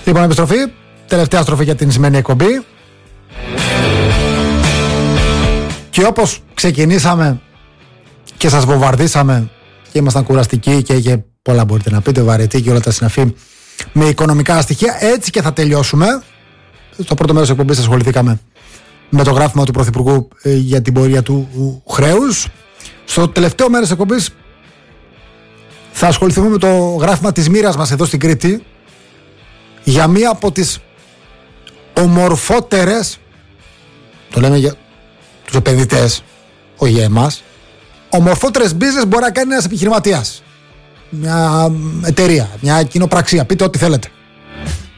Λοιπόν, επιστροφή. Τελευταία στροφή για την σημερινή εκπομπή. Και όπως ξεκινήσαμε και σας βομβαρδίσαμε και ήμασταν κουραστικοί και είχε πολλά μπορείτε να πείτε, βαρετοί και όλα τα συναφή με οικονομικά στοιχεία, έτσι και θα τελειώσουμε. Στο πρώτο μέρος της εκπομπής ασχοληθήκαμε με το γράφημα του Πρωθυπουργού για την πορεία του χρέους. Στο τελευταίο μέρος της εκπομπής θα ασχοληθούμε με το γράφημα της μοίρας μας εδώ στην Κρήτη για μία από τις ομορφότερες, το λέμε για τους επενδυτές, όχι για εμάς, ομορφότερες business μπορεί να κάνει ένας επιχειρηματίας, μια εταιρεία, μια κοινοπραξία, πείτε ό,τι θέλετε.